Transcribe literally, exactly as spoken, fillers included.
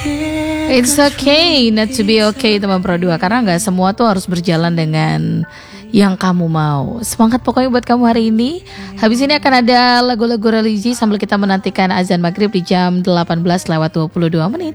It's okay not to be okay teman Pro dua. Karena gak semua tuh harus berjalan dengan yang kamu mau. Semangat pokoknya buat kamu hari ini. Habis ini akan ada lagu-lagu religi sambil kita menantikan azan maghrib di jam delapan belas lewat dua puluh dua menit.